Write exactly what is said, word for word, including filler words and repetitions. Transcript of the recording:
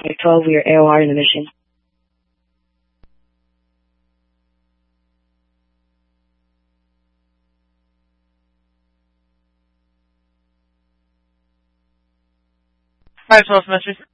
Flight twelve, we are A O R in the mission. Flight twelve, message.